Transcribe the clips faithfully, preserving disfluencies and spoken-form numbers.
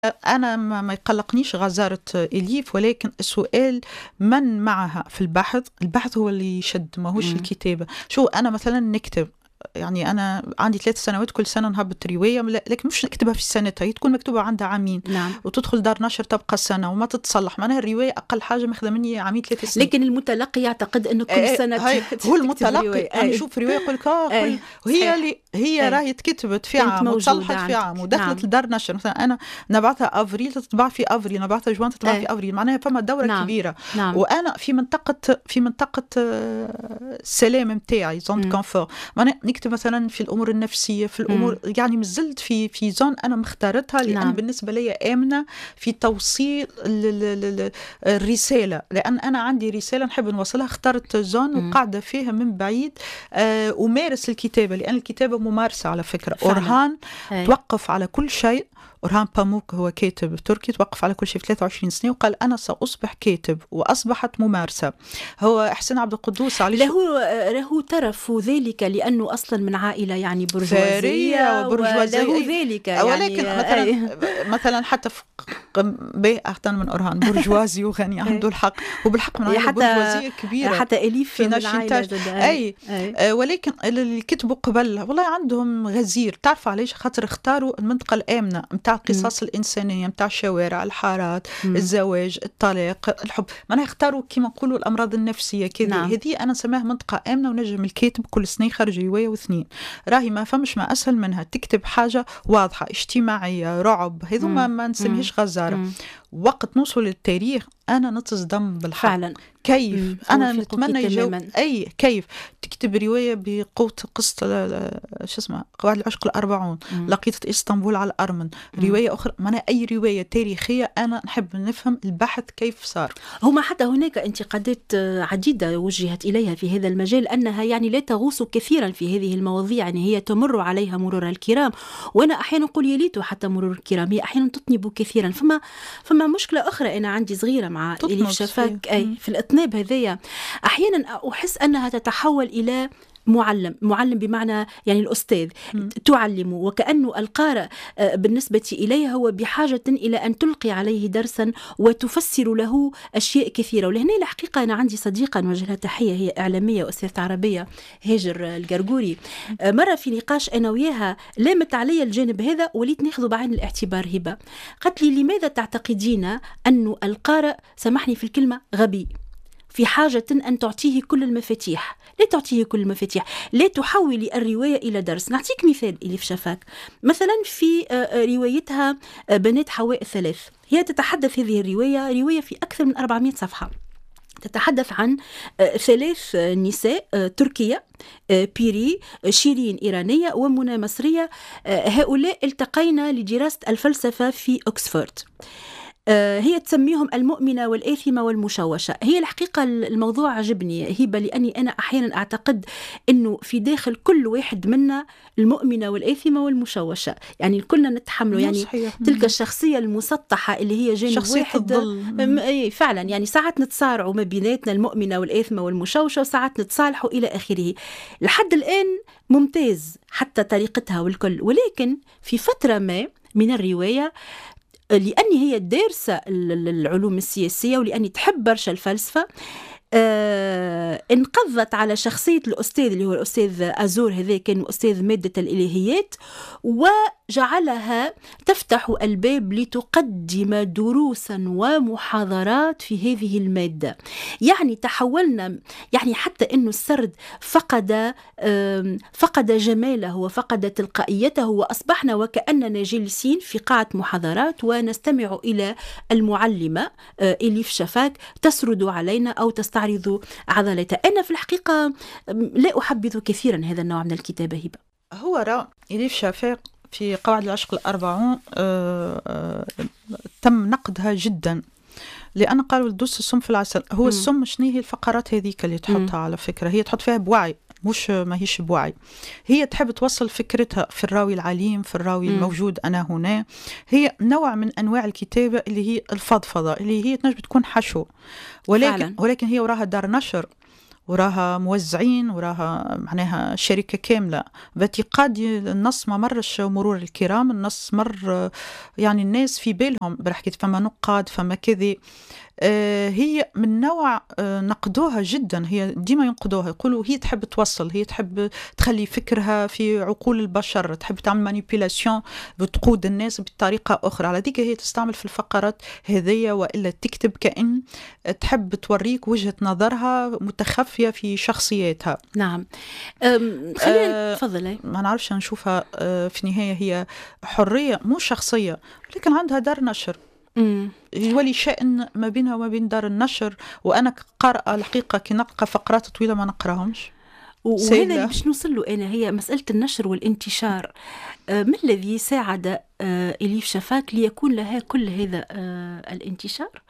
أنا ما ما يقلقنيش غزارة إليف، ولكن السؤال من معها في البحث. البحث هو اللي يشد، ماهوش مم. الكتابة. شو أنا مثلا نكتب، يعني أنا عندي ثلاث سنوات كل سنة نهبط رواية، لكن مش نكتبها في سنتها، هي تكون مكتوبة عندها عامين. نعم. وتدخل دار نشر تبقى سنة وما تتصلح، معناها الرواية أقل حاجة ماخذة مني عامين ثلاث سنين. لكن المتلقي يعتقد أنه كل آه، سنة هاي هو المتلقي. أنا نشوف رواية يقول لك آه أي. كل وهي صحيح. اللي هي أي. راهي تكتبت في كانت عام موجودة وتصلحت في عام عندك. ودخلت نعم. لدار نشر. مثلا أنا نبعثها أفريل تطبع في أفريل، نبعثها جوان تطبع أي. في أفريل، معناها فما دورة نعم. كبيرة. نعم. وأنا في منطقة في منطقة آه، السلام متاعي، زون مم. كونفور. معناها نكتب مثلا في الأمور النفسية، في الأمور مم. يعني مازلت في في زون أنا مختارتها، لأن نعم. بالنسبة لي آمنة في توصيل ال- ال- ال- الرسالة، لأن أنا عندي رسالة نحب نوصلها. اخترت زون مم. وقاعدة فيها من بعيد، آه، ومارس الكتابة، لأن الكتابة ممارسة على فكرة. فعلا. أورهان أي. توقف على كل شيء. أورهان باموك هو كاتب تركي، توقف على كل شيء في ثلاثة وعشرين سنة وقال أنا سأصبح كاتب، وأصبحت ممارسة. هو إحسان عبد القدوس عليه له له ترف ذلك لأنه أصلا من عائلة يعني برجوازية ثرية وبرجوازية، وله أي. ذلك يعني ولكن مثلا أي. مثلا حتى في به أحسن من أورهان برجوازي وغني، عنده الحق، وبالحق من عائلة برجوازية كبيرة. حتى إليف في من عائلة ناشنتاج. جدا. أي. أي. آه، ولكن اللي كتبوا قبل والله عندهم غزير. تعرف علاش؟ خاطر اختاروا المنطقة الآمنة متاع القصص الإنسانية، متاع الشوارع، الحارات، مم. الزواج، الطلاق، الحب. معناها اختاروا كما نقولوا الأمراض النفسية كذا. نعم. هذه أنا نسميها منطقة آمنة، ونجم الكاتب كل سنة يخرج رواية واثنين. راهي ما فمش ما أسهل منها، تكتب حاجة واضحة اجتماعية، رعب، هذو ما, ما نسميهش غزارة. مم. وقت نوصل للتاريخ أنا نتصدم بالحق. فعلا. كيف مم. أنا أوافقك نتمنى يجاوب تماماً. أي كيف تكتب رواية بقوة قصة شو اسمها قواعد العشق الأربعون، مم. لقيطة إسطنبول على الأرمن، مم. رواية أخرى. معناها أي رواية تاريخية أنا نحب نفهم البحث كيف صار. هما حتى هناك انتقادات عديدة وجهت إليها في هذا المجال، أنها يعني لا تغوص كثيرا في هذه المواضيع، يعني هي تمر عليها مرور الكرام. وأنا أحيانا أقول يليت حتى مرور الكرام، هي أحيانا تطنب كثيرا. فما فما مشكلة أخرى أنا عندي صغيرة مع إليف شفاك أي في الإطناب هذيا. أحيانا أحس أنها تتحول إلى معلم معلم بمعنى يعني الأستاذ م. تعلم، وكأنه القارئ بالنسبة إليه هو بحاجة إلى أن تلقي عليه درسا وتفسر له أشياء كثيرة. ولهنا الحقيقة أنا عندي صديقة نوجه لها تحية، هي إعلامية وأستاذة عربية، هاجر القرقوري. مرة في نقاش أنا وياها لامت علي الجانب هذا، وليت ناخذه بعين الاعتبار. هبة قالت لي لماذا تعتقدين أن القارئ، سامحني في الكلمة، غبي في حاجة أن تعطيه كل المفاتيح؟ لا تعطيه كل المفاتيح، لا تحولي الرواية إلى درس. نعطيك مثال إليف شفاك، مثلا في روايتها بنات حواء الثلاث، هي تتحدث هذه الرواية رواية في أكثر من أربعمائة صفحة، تتحدث عن ثلاث نساء تركية، بيري، شيرين إيرانية، ومنى مصرية. هؤلاء التقينا لدراسة الفلسفة في أكسفورد. هي تسميهم المؤمنة والآثمة والمشوشة. هي الحقيقة الموضوع عجبني هبة، لأني أنا أحيانا أعتقد أنه في داخل كل واحد منا المؤمنة والآثمة والمشوشة، يعني كلنا نتحمله، يعني صحيح. تلك الشخصية المسطحة اللي هي جانب واحد. أي فعلا، يعني ساعات نتصارعوا ما بيناتنا المؤمنة والآثمة والمشوشة، وساعات نتصالحوا إلى آخره. لحد الآن ممتاز حتى طريقتها والكل، ولكن في فترة ما من الرواية، لأني هي دارسة العلوم السياسية ولأني تحب برشا الفلسفة، آه، انقضت على شخصية الأستاذ اللي هو الأستاذ أزور، هذا كان أستاذ مادة الإلهيات، وجعلها تفتح الباب لتقدم دروسا ومحاضرات في هذه المادة. يعني تحولنا، يعني حتى أنه السرد فقد فقد جماله وفقد تلقائيته، وأصبحنا وكأننا جالسين في قاعة محاضرات ونستمع إلى المعلمة إليف شفاك تسرد علينا أو تستعرض عضلتها. أنا في الحقيقة لا أحبذ كثيرا هذا النوع من الكتابة. هبة هو رأى إليف شفاك في قواعد العشق الأربعون آه آه تم نقدها جدا، لأن قالوا الدوس السم في العسل. هو م. السم شنو هي الفقرات هذيك اللي تحطها م. على فكرة هي تحط فيها بوعي، مش ما هيش بوعي. هي تحب توصل فكرتها في الراوي العليم، في الراوي م. الموجود أنا هنا. هي نوع من أنواع الكتابة اللي هي الفضفضة، اللي هي تنجم تكون حشو، ولكن فعلا. ولكن هي وراها دار نشر، وراها موزعين وراها معناها شركة كاملة. باعتقادي النص ما مرش مرور الكرام، النص مر يعني الناس في بالهم برحكي فما نقاد فما كذا. آه هي من نوع آه نقدوها جدا، هي ديما ينقدوها يقولوا هي تحب توصل، هي تحب تخلي فكرها في عقول البشر، تحب تعمل مانيبيلاسيون بتقود الناس بطريقة أخرى. على ديك هي تستعمل في الفقرات هذية، وإلا تكتب كأن تحب توريك وجهة نظرها متخفية في شخصياتها. نعم. خلينا تفضل. أه ما نعرفش نشوفها أه في النهاية هي حرية مو شخصية، لكن عندها دار نشر. مم. يولي شأن ما بينها وما بين دار النشر. وأنا قارئة الحقيقة كي نلقى فقرات طويلة ما نقراهمش. وهذا اللي باش نوصل له أنا، هي مسألة النشر والانتشار. آه ما الذي ساعد آه إليف شفاك ليكون لها كل هذا آه الانتشار؟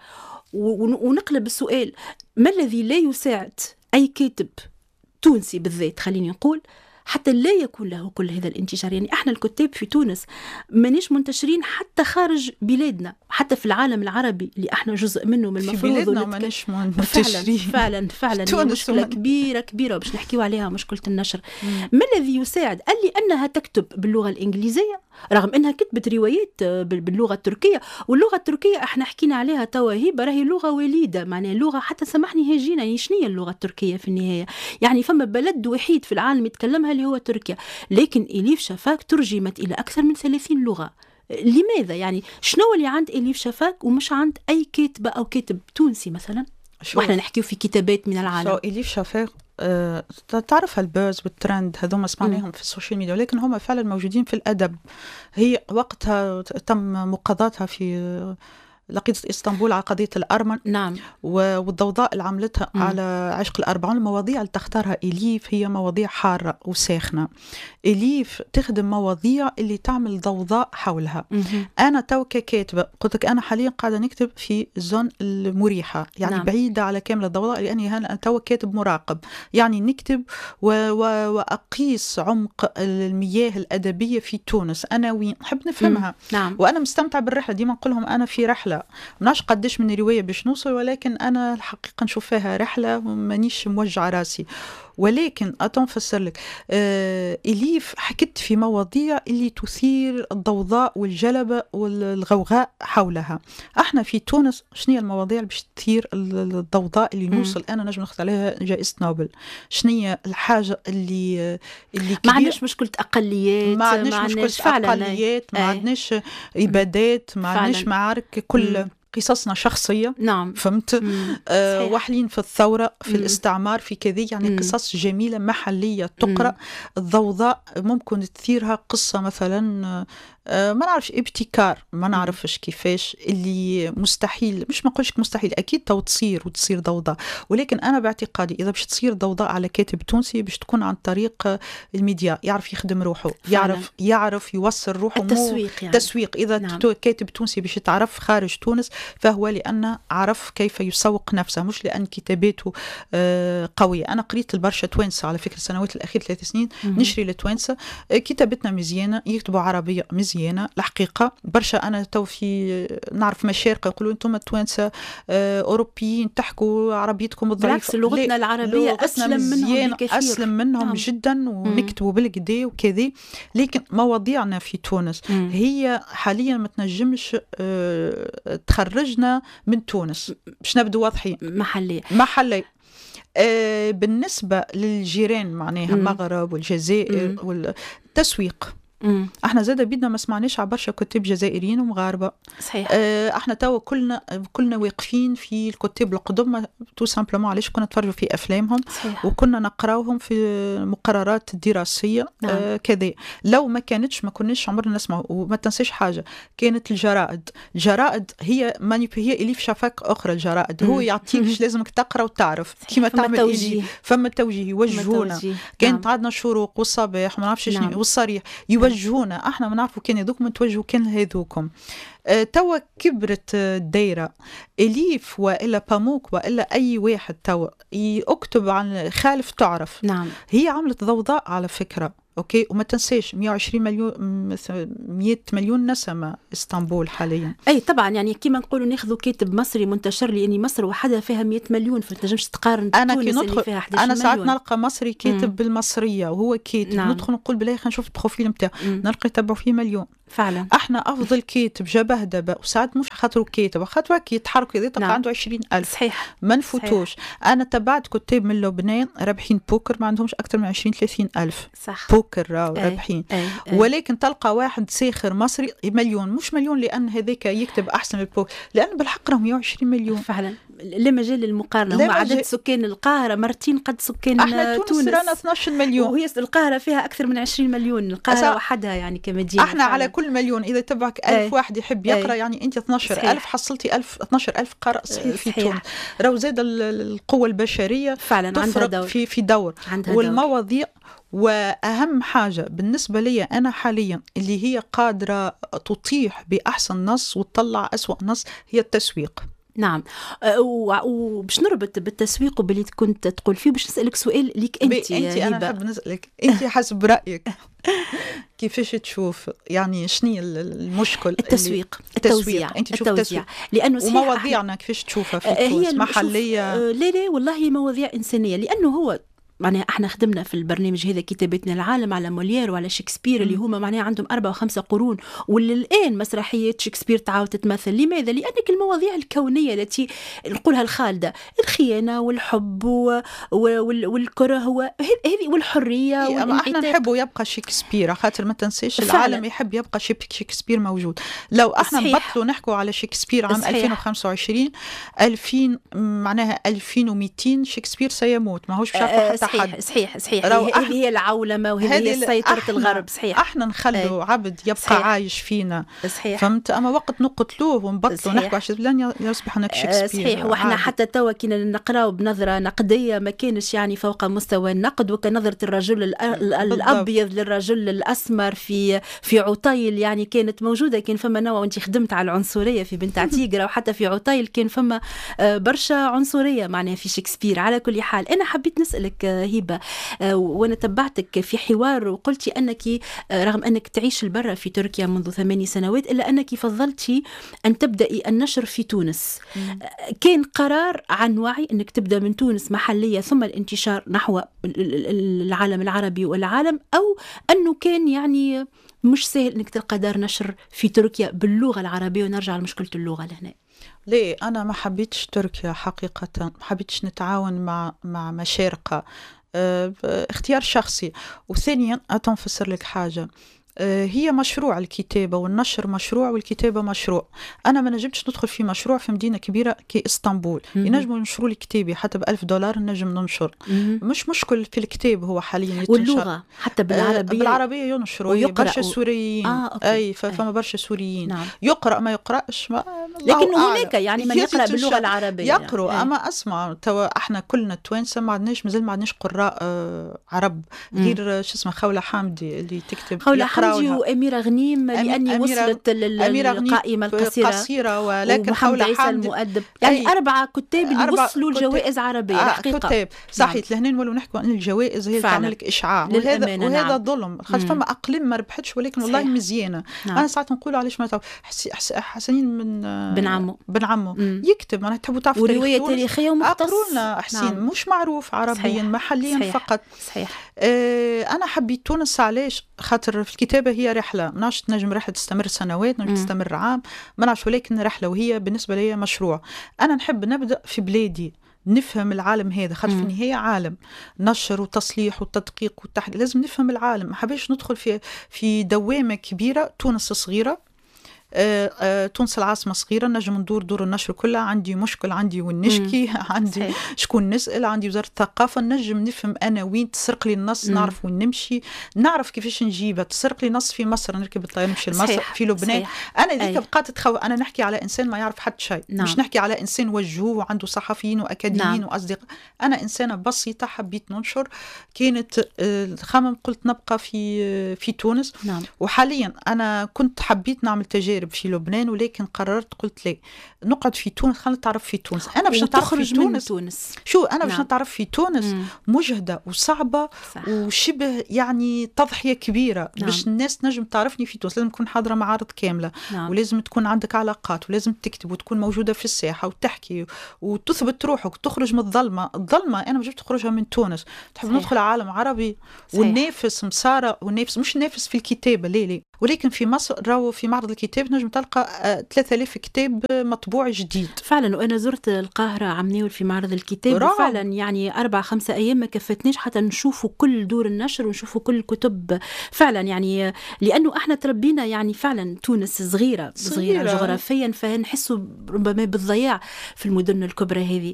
ونقلب السؤال، ما الذي لا يساعد أي كاتب تونسي بالذات خليني نقول حتى لا يكون له كل هذا الانتشار؟ يعني احنا الكتاب في تونس مانيش منتشرين حتى خارج بلادنا، حتى في العالم العربي اللي احنا جزء منه، من المفروض في بلادنا مانيش منتشرين. فعلا فعلا, فعلا مشكلة كبيرة كبيرة باش نحكيو عليها، مشكلة النشر. مم. ما الذي يساعد؟ قال لي أنها تكتب باللغة الإنجليزية رغم أنها كتبت روايات باللغة التركية، واللغة التركية احنا حكينا عليها توا هبة راهي لغة وليدة، معناها لغة حتى سامحني هجينة. يعني شنية اللغة التركية في النهاية؟ يعني فما بلد وحيد في العالم يتكلمها اللي هو تركيا، لكن إليف شفاك ترجمت إلى أكثر من ثلاثين لغة. لماذا؟ يعني شنو اللي عند إليف شفاك ومش عند أي كاتبة أو كاتب تونسي مثلا؟ واحنا نحكيو في كتابات من العالم. شو إليف شفاك أه تعرف البوز والترند هذوما سمعناهم في السوشيال ميديا، ولكن هم فعلا موجودين في الأدب. هي وقتها تم مقاضاتها في لقيت اسطنبول على قضية الأرمن. نعم. والضوضاء اللي عملتها مم. على عشق الأربعون. المواضيع اللي تختارها إليف هي مواضيع حارة وساخنة. إليف تخدم مواضيع اللي تعمل ضوضاء حولها. مم. أنا تو ككاتبة قلت لك أنا حاليا قاعدة نكتب في الزون المريحة، يعني نعم. بعيدة على كامل الضوضاء، لأني أنا تو كاتب مراقب، يعني نكتب و... و... وأقيس عمق المياه الأدبية في تونس. أنا وين نحب نفهمها. نعم. وأنا مستمتع بالرحلة، ديما نقول لهم أنا في رحلة، مناش قديش من رواية باش نوصل، ولكن أنا الحقيقة نشوف فيها رحلة ومانيش موجع راسي. ولكن أتون فسر لك آه إليف حكيت في مواضيع اللي تثير الضوضاء والجلبة والغوغاء حولها. احنا في تونس شنية المواضيع اللي باش تثير الضوضاء اللي نوصل أنا نجم ناخذ عليها جائزة نوبل؟ شنية الحاجة اللي اللي ما عندناش مشكلة أقليات، ما عندناش مشكلة أقليات، ما عندناش إبادات، ما عندناش معارك، كل مم. قصصنا شخصية. نعم. فهمت؟ آه واحلين في الثورة، في مم. الاستعمار، في كذا، يعني مم. قصص جميلة محلية تقرأ. مم. الضوضاء ممكن تثيرها قصة مثلا آه ما نعرفش ابتكار، ما نعرفش كيفاش، اللي مستحيل، مش ما نقولش مستحيل، أكيد تو تصير وتصير ضوضاء، ولكن أنا باعتقادي إذا باش تصير ضوضاء على كاتب تونسي باش تكون عن طريق الميديا، يعرف يخدم روحه، فعلا. يعرف يعرف يوصل روحه، التسويق يعني. تسويق. إذا نعم. كاتب تونسي باش يتعرف خارج تونس فهو لأنه عرف كيف يسوق نفسه، مش لأن كتاباته آه قوية. أنا قريت البرشا توانسة على فكرة السنوات الأخيرة ثلاث سنين م- نشري لتوانسة آه كتابتنا مزيانة، يكتبوا عربية مزيانة الحقيقة. برشا أنا تو في نعرف مشارقة يقولوا أنتم التوانسة آه أوروبيين تحكوا عربيتكم ضعيفة، بالعكس لغتنا العربية أسلم منهم بكثير، أسلم منهم نعم. جدا، ونكتبوا بالكدا وكذا. لكن مواضيعنا في تونس م- هي حاليا ما تنجمش آه تخرجنا من تونس، باش نبدو واضحين، محلي محلي. آه بالنسبة للجيران معناها المغرب والجزائر والتسويق، مم. احنا زاده بدنا ما سمعناش على برشا كتاب جزائريين ومغاربه. صحيح. اه احنا توا كلنا كلنا واقفين في الكتاب القدم تو سامبلومون علاش كنا نتفرجوا في افلامهم. صحيح. وكنا نقراوهم في المقررات الدراسيه. نعم. اه كذا لو ما كانتش ما كناش عمرنا نسمع. وما تنساش حاجه، كانت الجرائد الجرائد هي مانيب هي إليف شفاك اخرى. الجرائد مم. هو يعطيك لازمك تقرا وتعرف كيما تعمل توجيه، فما توجيه يوجهونا. كانت نعم. عندنا شروق والصباح وما نعرفش شنو نعم. والصريح يوجهونا، احنا ما نعرفوا كان هذوك من توجهوا كان هذوكم. اه توا كبرت الدايره. إليف والا باموك والا اي واحد توا يكتب عن خالف تعرف. نعم. هي عملت ضوضاء على فكره، اوكي. وما تنساش مئة وعشرين مليون مئة مليون نسمه اسطنبول حاليا. اي طبعا، يعني كيما نقولوا ناخذوا كاتب مصري منتشر، لاني مصر وحدها فيها مئة مليون، فما تنجمش تقارن انا تونس كي ندخل اللي فيها إحدى عشر انا ساعات مليون. نلقى مصري كاتب مم. بالمصريه وهو كاتب، نعم. ندخل نقول بالله خلينا نشوف البروفيل نتاعو، نلقى يتبعوا فيه مليون. فعلا احنا افضل كاتب جبه دابا، وساعات مش خاطروا كاتب، خاطر كي يتحرك اذا تلقى نعم. عنده عشرين ألف. صحيح ما نفوتوش. انا تبعت كتاب من لبنان رابحين بوكر ما عندهمش اكثر من عشرين ثلاثين ألف. صح. بوكر راو رابحين. أي. أي. ولكن تلقى واحد ساخر مصري مليون، مش مليون لان هذاك يكتب احسن من البوكر، لان بالحق راهم مئة وعشرين مليون. فعلا لا مجال للمقارنه. هم عدد سكان القاهره مرتين قد سكان احنا تونس. تونس رانا اثناش مليون، وهي القاهره فيها اكثر من عشرين مليون، القاهره وحدها يعني كمدينه. احنا فعلا. على كل مليون اذا تبعك ألف أي. واحد يحب يقرا أي. يعني انت اثناش ألف حصلتي ألف اثناش ألف قارئ صحيح في تونس. راهو زاد القوه البشريه فعلا عندها دور في في دور والمواضيع دور. وأهم حاجة بالنسبة لي أنا حاليا اللي هي قادرة تطيح بأحسن نص وتطلع أسوأ نص هي التسويق. نعم. وباش نربط بالتسويق وباللي كنت تقول فيه، باش نسألك سؤال ليك أنت. أنت أنا نحب نسألك أنت حسب رأيك كيفاش تشوف يعني شنو المشكل؟ التسويق، التوزيع، انت تشوف التسويق لانه ومواضيعنا كيفاش تشوفها في تونس محليه؟ لا لا والله مواضيع انسانيه، لانه هو معناها احنا خدمنا في البرنامج هذا كتابتنا العالم على موليير وعلى شكسبير اللي هما معناها عندهم أربعة وخمسة قرون، والآن مسرحيات شكسبير تعاود تتمثل. لماذا؟ لأنك المواضيع الكونية التي نقولها الخالدة، الخيانة والحب والكره هذه والحرية إيه، أما احنا نحبوا يبقى شكسبير، خاطر ما تنسيش العالم يحب يبقى شكسبير موجود. لو احنا نبطلوا نحكوا على شكسبير عام صحيح. ألفين وخمسة وعشرين ألفين معناها ألفين ومئتين شكسبير سيموت، ما هوش بشرط حتى صحيح صحيح صحيح. هذه هي العولمة وهذه هي سيطرة الغرب. صحيح. احنا نخلوا عبد يبقى صحيح. عايش فينا. صحيح. فهمت؟ اما وقت نقتلوه ونبطلوا نحكوا عشان لن يصبح هناك شكسبير. صحيح. واحنا حتى توا كنا نقراو بنظرة نقدية ما كانش يعني فوق مستوى النقد، وكنظرة الرجل الابيض للرجل الاسمر في في عطيل يعني كانت موجودة. كان فما نوع، وانت خدمت على العنصرية في بنت عتيقرا وحتى في عطيل كان فما برشا عنصرية معناها في شكسبير. على كل حال انا حبيت نسألك هبة، وانا تبعتك في حوار وقلتي انك رغم انك تعيش البرة في تركيا منذ ثماني سنوات الا انك فضلتي ان تبدأي النشر في تونس. مم. كان قرار عن وعي انك تبدأ من تونس محلية ثم الانتشار نحو العالم العربي والعالم، او انه كان يعني مش سهل انك تلقى دار نشر في تركيا باللغة العربية؟ ونرجع لمشكلة اللغة لهنا. ليه أنا ما حبيتش تركيا حقيقة، ما حبيتش نتعاون مع مع مشارقة. اه اختيار شخصي. وثانيا أتنفسر لك حاجة، هي مشروع الكتابة والنشر مشروع والكتابة مشروع. أنا ما نجمتش ندخل في مشروع في مدينة كبيرة كإسطنبول. ينجموا ينشروا لي كتابي حتى بألف دولار نجم ننشر. مم. مش مشكل في الكتاب هو حاليا يتنشر. واللغة حتى بالعربية. بالعربية ينشروا برشا سوريين. آه، أي فما برشا سوريين. نعم. يقرأ ما يقرأش ما لكن هناك يعني من يقرأ باللغة العربية يقرأ يعني. أما أسمع توا إحنا كلنا توانسة ما عندناش مازال ما عندناش قراء آه عرب غير شو اسمه خولة حامدي اللي تكتب. خولة حامدي وأميرة غنيم لأني وصلت للقائمة القصيرة قصيرة ولكن خولة حامدي المؤدب يعني أربعة كتاب اللي وصلوا الجوائز عربية. آه كتاب صحيح. لهنا نولوا نحكوا عن الجوائز هي تعمل لك إشعاع، وهذا وهذا نعم. ظلم. خاطر فما أقلام ما ربحتش ولكن والله مزيانة. نعم. أنا ساعات نقول علاش ما تعرف حسنين من بن عمو بن عمو يكتب. أنا تحبوا تعرفوا ورواية تاريخية ومختص. أقرونا حسين. نعم. مش معروف عربيا محليا صحيح. فقط. صحيح. آه أنا حبيت تونس علاش؟ خاطر في الكتابة هي رحلة، ما نعرفش تنجم رحلة تستمر سنوات، نجم تستمر عام، ما نعرفش، ولكن رحلة وهي بالنسبة لي مشروع. أنا نحب نبدأ في بلادي، نفهم العالم هذا، خاطر في النهاية عالم نشر وتصليح وتدقيق والتحليل، لازم نفهم العالم. ما حبيش ندخل في في دوامة كبيرة. تونس صغيرة، آه آه تونس العاصمة صغيرة، نجم ندور دور النشر كلها. عندي مشكل، عندي وين نشكي، عندي صحيح. شكون نسأل، عندي وزارة الثقافة، نجم نفهم أنا وين تسرق لي النص، مم. نعرف وين نمشي، نعرف كيفاش نجيبها. تسرق لي نص في مصر نركب الطيارة نمشي لمصر، في لبنان صحيح. أنا ذيك بقات تخوف. أنا نحكي على إنسان ما يعرف حد شيء. نعم. مش نحكي على إنسان وجهوه وعنده صحفيين وأكاديميين. نعم. وأصدقاء. أنا إنسانة بسيطة حبيت ننشر. كانت الخمم قلت نبقى في في تونس. نعم. وحاليا أنا كنت حبيت نعمل تجارب المغارب في لبنان، ولكن قررت قلت لا نقعد في تونس، خلينا نتعرف في تونس. انا باش نتعرف في تونس. تونس شو انا باش نعم. نتعرف في تونس مم. مجهده وصعبه صح. وشبه يعني تضحيه كبيره نعم. باش الناس نجم تعرفني في تونس. لازم تكون حاضره معارض كامله نعم. ولازم تكون عندك علاقات، ولازم تكتب وتكون موجوده في الساحه وتحكي وتثبت روحك وتخرج من الظلمه. الظلمه انا ما جبت تخرجها من تونس. تحب صحيح. ندخل عالم عربي وننافس مساره وننافس، مش ننافس في الكتابه لا لا، ولكن في مصر راهو في معرض الكتاب نجم تلقى ثلاثة آلاف كتاب مطبوع جديد فعلا. وانا زرت القاهره عمناول في معرض الكتاب فعلا يعني اربع خمسة ايام ما كفتنيش حتى نشوفوا كل دور النشر ونشوفوا كل الكتب فعلا، يعني لانه احنا تربينا يعني فعلا تونس صغيره صغيره, صغيرة. جغرافيا، فنحسوا ربما بالضياع في المدن الكبرى هذه.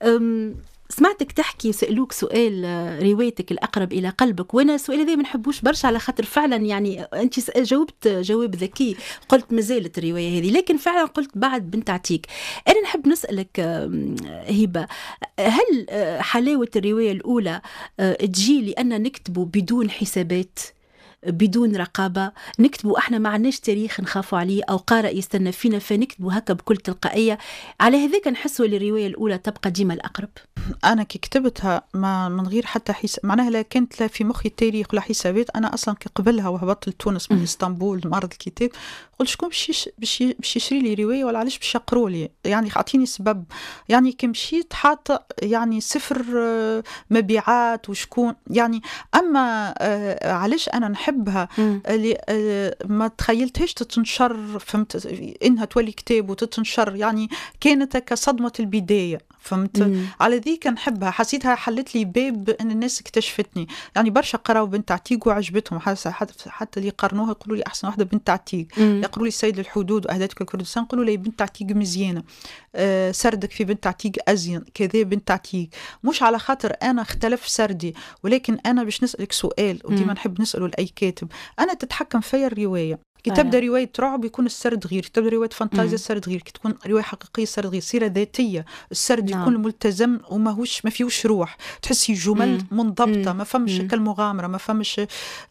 سمعتك تحكي وسألوك سؤال روايتك الأقرب إلى قلبك، وأنا السؤال هذا ما نحبوش برشا على خاطر فعلا يعني أنت جاوبت جواب ذكي، قلت مازالت الرواية هذه، لكن فعلا قلت بعد بنت عتيق. أنا نحب نسألك هبة، هل حلاوة الرواية الأولى تجي لأن نكتبوا بدون حسابات بدون رقابة، نكتبوا احنا ما عندناش تاريخ نخافوا عليه او قارئ يستنى فينا فنكتبوا هكا بكل تلقائية، على هذاك نحسوا الرواية الأولى تبقى ديما الأقرب؟ أنا كي كتبتها ما من غير حتى حساب، معناها لا كانت لا في مخي تاريخ ولا حسابات. أنا أصلا كي قبلها وهبطت لتونس من اسطنبول معرض الكتاب قلت شكون باش باش يشري لي رواية ولا علاش باش يقروا لي، يعني أعطيني سبب. يعني كي مشيت حاطة يعني صفر مبيعات وشكون يعني، أما علاش أنا نحبها اللي ما تخيلتهاش تتنشر، فهمت إنها تولي كتاب وتتنشر، يعني كانت كصدمة البداية فهمت. مم. على ذيك نحبها، حسيتها حلت لي باب ان الناس اكتشفتني. يعني برشا قراوا بنت عتيق وعجبتهم، حتى اللي قرنوها يقولوا لي احسن واحده بنت عتيق، يقولوا لي سيد الحدود واهدتك الكردستان، يقولوا لي بنت عتيق مزيانه، آه سردك في بنت عتيق ازين كذا بنت عتيق. مش على خاطر انا اختلف سردي، ولكن انا باش نسالك سؤال وديما نحب نساله لاي كاتب، انا تتحكم فيا الروايه. كي تبدا روايه رعب يكون السرد غير، كي تبدا روايه فانتازيا السرد غير، كي تكون روايه حقيقيه السرد غير، سيره ذاتيه السرد نعم. يكون ملتزم وماهوش ما فيهوش روح، تحسي جمل مم. منضبطه، ما فمش كالمغامره، ما فمش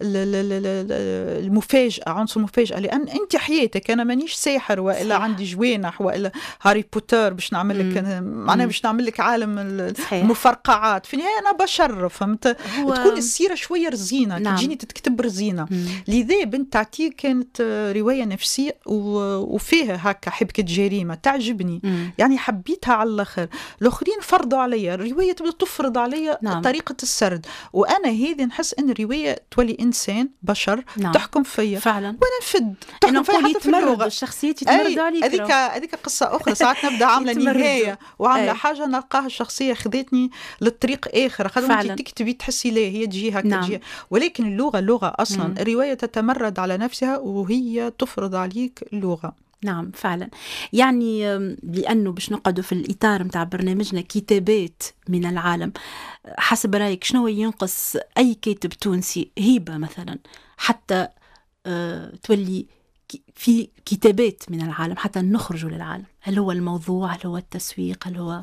المفاجاه، عنصر المفاجاه، لان انت حياتك. انا مانيش ساحر والا صح. عندي جوانح والا هاري بوتر باش نعمل لك معناها باش نعمل لك عالم المفرقعات. في النهايه انا بشر فهمت. هو... تكون السيره شويه رزينه نعم. تجيني تتكتب رزينه. لذا بنت عتيق كانت رواية نفسية وفيها هكا حبكة جريمة تعجبني. مم. يعني حبيتها على الآخر. الآخرين فرضوا عليا الرواية، تبدأ تفرض عليا نعم. طريقة السرد، وأنا هذه نحس إن الرواية تولي إنسان بشر نعم. تحكم فيا فعلا، وأنا نفد تحكم فيا حتى في اللغة. الشخصيات يتمرد عليك. هذيك هذيك قصة أخرى. ساعات نبدأ عاملة نهاية وعاملة حاجة نلقاها الشخصية خذتني للطريق آخر، خاطر أنت تكتبي تحسي ليه هي تجي هكا نعم. تجي، ولكن اللغة لغة أصلا. مم. الرواية تتمرد على نفسها وهي تفرض عليك اللغة. نعم فعلا. يعني لأنه باش نقعدوا في الإطار متاع برنامجنا كتابات من العالم، حسب رأيك شنو ينقص أي كاتب تونسي هبة مثلا حتى أه تولي في كتابات من العالم، حتى نخرجوا للعالم؟ هل هو الموضوع؟ هل هو التسويق؟ هل هو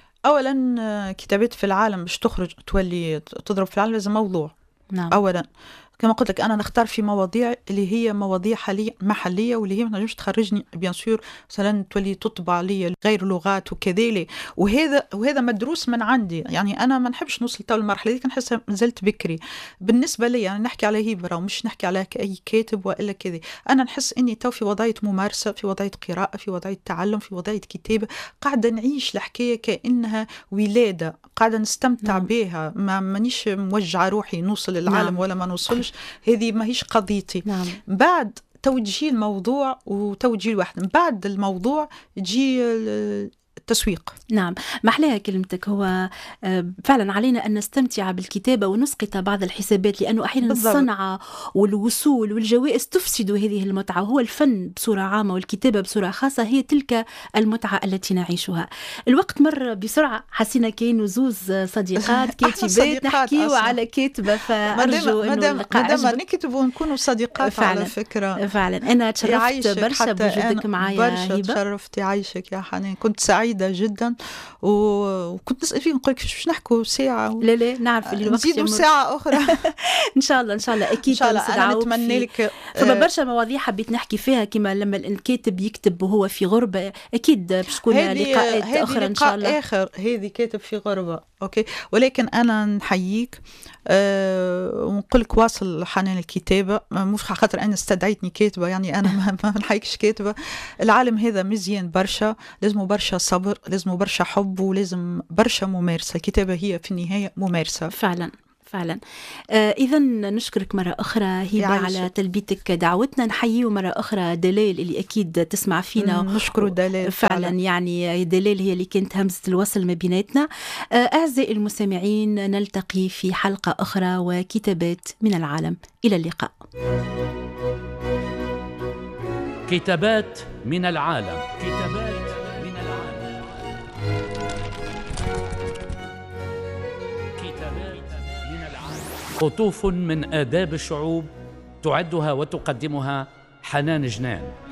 أولا كتابات في العالم باش تخرج تولي تضرب في العالم لازم موضوع. نعم. أولا كما قلت لك أنا نختار في مواضيع اللي هي مواضيع حالية محلية، واللي هي ما نجمش تخرجني بيان سور مثلا تولي تطبع لي غير لغات وكذا، وهذا وهذا مدروس من عندي. يعني أنا ما نحبش نوصل تو المرحلة دي، كنحسها مازلت بكري بالنسبة لي. أنا نحكي على هبرة ومش نحكي على أي كاتب وإلا كذا. أنا نحس إني تو في وضعية ممارسة، في وضعية قراءة، في وضعية تعلم، في وضعية كتابة، قاعدة نعيش الحكاية كأنها ولادة، قاعدة نستمتع نعم. بها. ما مانيش موجعة روحي نوصل للعالم نعم. ولا ما نوصلش، هذه ما هيش قضيتي. نعم. بعد توجيه الموضوع وتوجيه الواحد، من بعد الموضوع تجي التسويق. نعم، محلاها كلمتك. هو فعلا علينا أن نستمتع بالكتابة ونسقط بعض الحسابات، لأنه أحيانا بالضبط. الصنعة والوصول والجوائز تفسد هذه المتعة، وهو الفن بصورة عامة والكتابة بصورة خاصة هي تلك المتعة التي نعيشها. الوقت مر بسرعة، حسينا كاين زوز صديقات كاتبات نحكي وعلى كاتبة، فأرجو أنه اللقاء مادام نكتبوا ونكونوا صديقات فعلا. على فكرة فعلا أنا تشرفت برشا بوجودك معايا برشا هبة. تشرفت، يعيشك يا حنان، كنت سعيدة سعيدة جدا، وكنت نسأل فيه نقول لك باش نحكوا ساعة و... لا لا نعرف اللي الوقت نزيدوا ساعة أخرى. إن شاء الله إن شاء الله أكيد. إن شاء الله أنا نتمنى لك. فما برشا مواضيع حبيت نحكي فيها، كما لما الكاتب يكتب وهو في غربة أكيد باش تكون لقاءات أخرى إن شاء الله. آخر هذه كاتب في غربة أوكي، ولكن أنا نحييك أه ونقول لك واصل حنان الكتابة، مش خاطر أنا استدعيتني كاتبة يعني أنا ما نحييكش كاتبة. العالم هذا مزيان برشا، لازم برشا صبر، لازم برشا حب، ولازم برشا ممارسة. الكتابة هي في النهاية ممارسة فعلا فعلا. آه إذا نشكرك مرة أخرى هبة على تلبيتك دعوتنا. نحييه مرة أخرى دلال اللي أكيد تسمع فينا. نشكر دلال فعلا, فعلا يعني دلال هي اللي كانت همزة الوصل ما بيناتنا. آه أعزائي المستمعين، نلتقي في حلقة أخرى وكتابات من العالم. إلى اللقاء. كتابات من العالم. كتابات من العالم. قطوف من آداب الشعوب، تعدها وتقدمها حنان جنان.